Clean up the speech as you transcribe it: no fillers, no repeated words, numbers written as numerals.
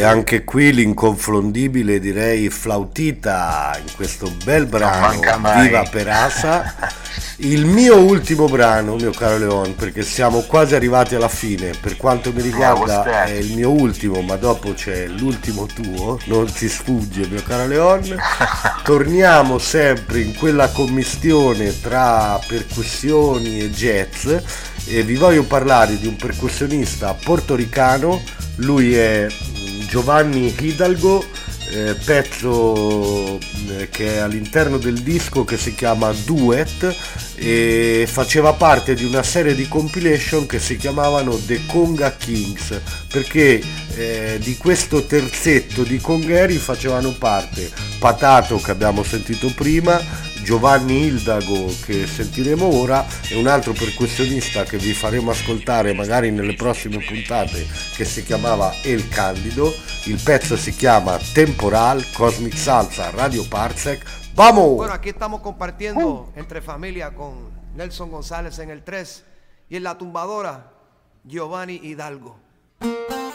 E anche qui l'inconfondibile, direi, Flautita in questo bel brano Viva Perasa. Il mio ultimo brano, mio caro Leon, perché siamo quasi arrivati alla fine, per quanto mi riguarda è il mio ultimo, ma dopo c'è l'ultimo tuo, non ti sfugge mio caro Leon. Torniamo sempre in quella commistione tra percussioni e jazz e vi voglio parlare di un percussionista portoricano. Lui è Giovanni Hidalgo, pezzo che è all'interno del disco che si chiama Duet e faceva parte di una serie di compilation che si chiamavano The Conga Kings, perché di questo terzetto di congheri facevano parte Patato, che abbiamo sentito prima, Giovanni Hildago, che sentiremo ora, e un altro percussionista che vi faremo ascoltare magari nelle prossime puntate, che si chiamava El Candido. Il pezzo si chiama Temporal, Cosmic Salsa, Radio Parsec. ¡Vamos! Bueno, aquí estamos compartiendo entre familia con Nelson González en el 3 y en la tumbadora Giovanni Hidalgo.